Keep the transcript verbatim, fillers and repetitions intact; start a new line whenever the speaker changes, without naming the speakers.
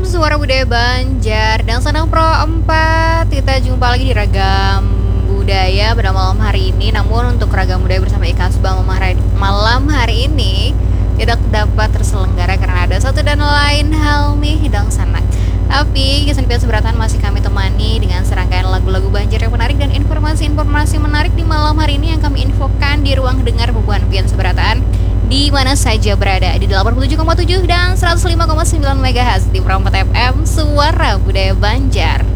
Suara Budaya Banjar dan Senang Pro empat. Kita jumpa lagi di Ragam Budaya pada malam hari ini. Namun untuk Ragam Budaya bersama Ika Subang malam hari ini tidak dapat terselenggara karena ada satu dan lain hal nih hidang sana. Tapi kisah pian seberatan masih kami temani dengan serangkaian lagu-lagu Banjar yang menarik dan informasi-informasi menarik di malam hari ini yang kami infokan di ruang dengar Bubuhan Pian Seberatan di mana saja berada di delapan puluh tujuh koma tujuh dan seratus lima koma sembilan megahertz di Perempat F M Suara Budaya Banjar.